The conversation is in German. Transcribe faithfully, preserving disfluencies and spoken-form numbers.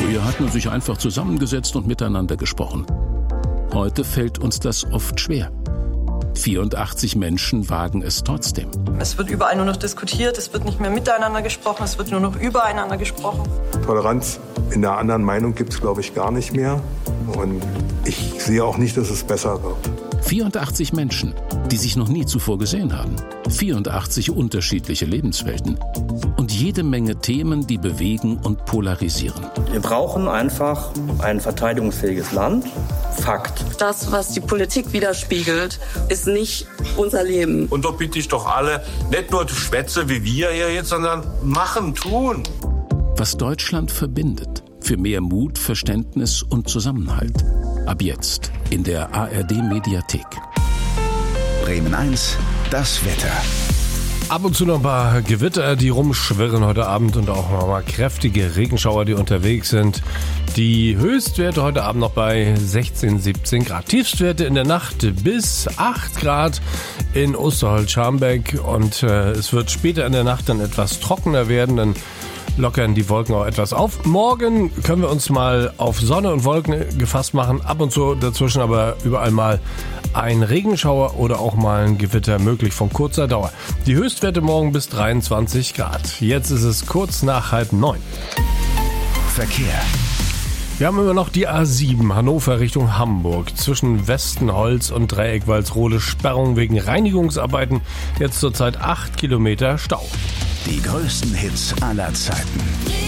Früher hat man sich einfach zusammengesetzt und miteinander gesprochen. Heute fällt uns das oft schwer. vierundachtzig Menschen wagen es trotzdem. Es wird überall nur noch diskutiert, es wird nicht mehr miteinander gesprochen, es wird nur noch übereinander gesprochen. Toleranz in der anderen Meinung gibt es, glaube ich, gar nicht mehr. Und ich sehe auch nicht, dass es besser wird. vierundachtzig Menschen, die sich noch nie zuvor gesehen haben. vierundachtzig unterschiedliche Lebenswelten. Und jede Menge Themen, die bewegen und polarisieren. Wir brauchen einfach ein verteidigungsfähiges Land. Fakt. Das, was die Politik widerspiegelt, ist nicht unser Leben. Und da bitte ich doch alle, nicht nur Schwätze wie wir hier jetzt, sondern machen, tun. Was Deutschland verbindet. Für mehr Mut, Verständnis und Zusammenhalt. Ab jetzt in der A R D-Mediathek. Bremen eins, das Wetter. Ab und zu noch ein paar Gewitter, die rumschwirren heute Abend und auch mal kräftige Regenschauer, die unterwegs sind. Die Höchstwerte heute Abend noch bei sechzehn, siebzehn Grad. Tiefstwerte in der Nacht bis acht Grad in Osterholz-Scharmbeck. Und äh, es wird später in der Nacht dann etwas trockener werden, dann lockern die Wolken auch etwas auf. Morgen können wir uns mal auf Sonne und Wolken gefasst machen. Ab und zu dazwischen aber überall mal ein Regenschauer oder auch mal ein Gewitter möglich von kurzer Dauer. Die Höchstwerte morgen bis dreiundzwanzig Grad. Jetzt ist es kurz nach halb neun. Verkehr. Wir haben immer noch die A sieben Hannover Richtung Hamburg. Zwischen Westenholz und Dreieck-Walsrode Sperrung wegen Reinigungsarbeiten. Jetzt zurzeit acht Kilometer Stau. Die größten Hits aller Zeiten.